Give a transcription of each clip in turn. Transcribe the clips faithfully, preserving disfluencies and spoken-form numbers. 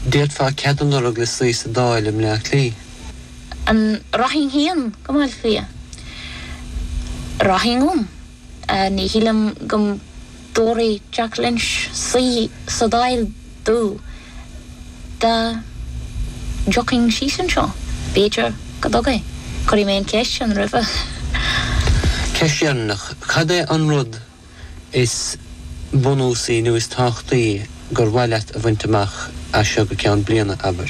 Déad fá ceadan ar agus lí sa dáilim le clí. An rahing hían gomáil flia. Rahing um. Ní hílam gom dóri Jack Lynch sí sa dáil dú. Da joking sísan seo. Béidir godogé. Corí méon ceist an rifa. Ceisiannach, cad é an rud is bonúsaí nó is táchtaí gur bhaileat a bhainteach a seo go ceann bliana aber?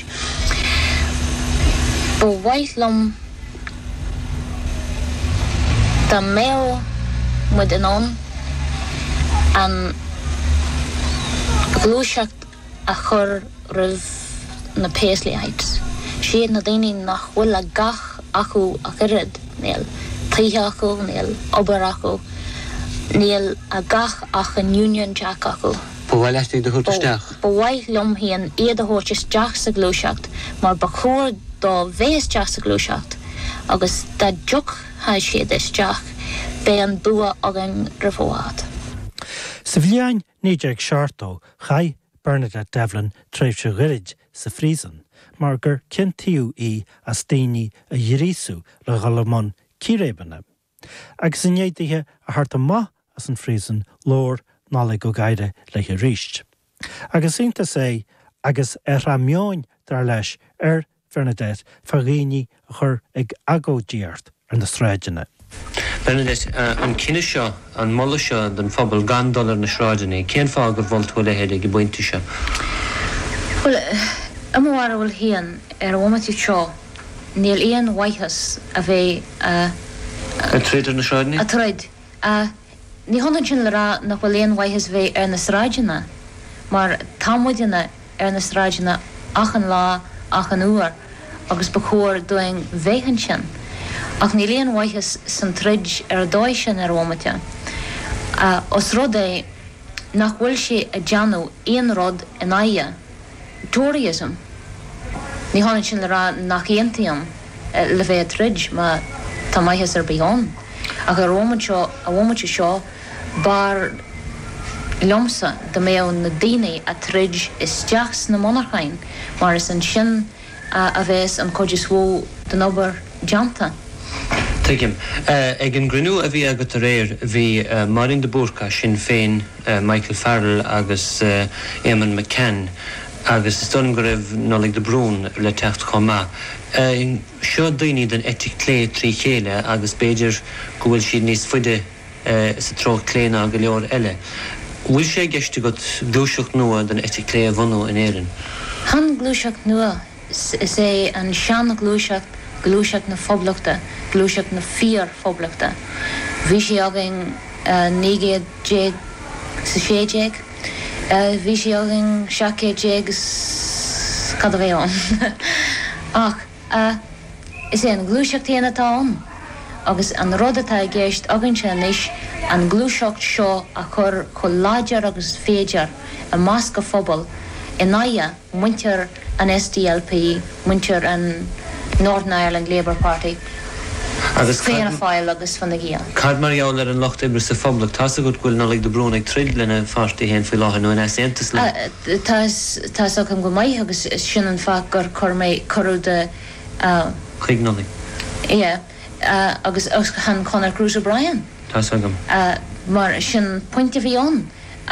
Ba bhaithlam da méo mud in an an glúiseacht a chur rih na péasliaid. Siad na daoine nach bhfuil a gach acu a chirid níl títhe acu, níl obair acu, níl a gach ach an Union Jack acu. Ba bhaileat í do thuirteach? Ba bhaithlam hían iad a thuirteas deach sa glúiseacht, mar ba chóir dá bhéas deach sa glúiseacht, agus da deach ha siad is deach bé an bua agan rifóád. Sa bhliain níideag seartó chai Bernadette Devlin tréimhse ghirid sa Phríosan, mar gur cintíú í as daoine a dhirísú le galamán círébanna. Agus in éideithe a thart amach as an Phríosan lór nála go gaire le ríist. Agus ínta sé agus ar ra meáin dar leis ar Bernadette faghíní a chur ag agódíart ar na sráidine. Bernadette, uh, an cinne seo, an molla seo den phobal gan dollar na sráidine, cén fá gur bhailt bhfuil lehéad ag buinte seo? Well, amhara bhfuil hían ar bhhamatí seo, níl íon waithas a bheith a tréidir na sráidine? A tréid. Ní honnaid sin le rá nach bhfuil íon waithas bheith ar na sráidine, mar támuideanna ar na sráidine ach an lá ach an uair, agus ba chóir doing bhéhan sin. Ach ní líon waithas san tréid ar dóid sin ar bhhamate. Os rud é nach bhfuil sé a deanú íon rud in aige, Toryism. Ní honnaid sin le rá nach éontaíam le bheith a tréid, má tá maithas ar bíán. Ach ar bhhamate seo bar lomsa de méo na daoine a tréid is teachs na monarchain, mar is an sin a bheits an cóide swó den obair deanta. Tuigim. Ag an grinú a bhí agat a réir, bhí Maureen de Búrca, Sinn Féin, Michael Farrell agus Eamon McCann, agus is donnn go raibh Nollaig de Brún le teacht chomá. Seo daoine den etic clé trí chéile agus béidir go bhfuil siad níos fuide sa tro cléna go leor eile. Bhfuil sé geiste go glúiseacht nua den etic clé a bhanú in éireann? Han glúiseacht nua is é an sean glúiseacht glúiseacht na phoblaachta, glúiseacht na fíor phoblaachta. Bhí sé agin nígéad déag sa sé déag, bhí sé agin seacéad déag cad a bheith an. Ach, is é an glúiseacht héana atá an, agus an rud atá géist agin sé níos an glúiseacht seo a chur chun láidear agus féidear a másca phobal in aige muintear an S D L P, muintear an Northern Ireland Labour Party. Agus Féin a fáil agus fan na gíal. Cad mar eall ar an locht ibre sa phoblacht, tá sa gud gúil Nollaig de Brún ag tríd lena fáistí héin fí láthair nó in éantas le? Tá agam go maith agus sin an fá gur chur mé chorú de chuig Nollaig? Ie, agus chan Conor Cruise O'Brien. Tá agam. Mar sin pointe bhí an,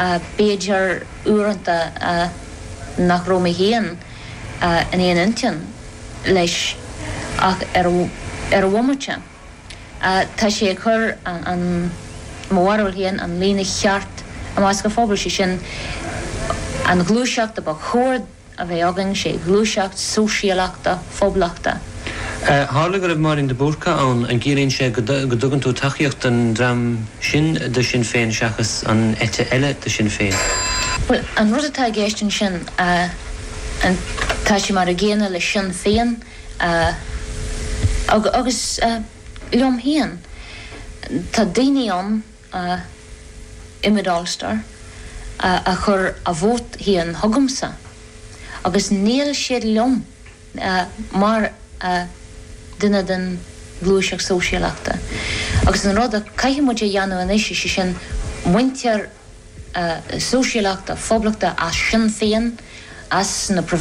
béidir uaireanta nach Róma héan in éon intian leis ach ar ar bhhamate. Tá sé chur an mhharúil héan an lína cheart a más go phobal sé sin an glúiseacht a ba chóir a bheith agan sé glúiseacht sóisialaachta phoblaachta. Hála go raibh Maureen de Búrca an an gcíonn sé go dtugann tú taíocht an dram sin de Sinn Féin seachas an eite eile de Sinn Féin. Well, an rud atá géistin sin an tá sé mar a géana le Sinn Féin agus lom hían. Tá daoine an Imid Ulster a chur a bhót hían thugamsa. Agus níl siad lom mar duine den glúiseacht sóisialaachta. Agus an rud a caiimiid a dhéanamh an éisi sé sin muintear sóisialaachta, phoblaachta as Sinn Féin as na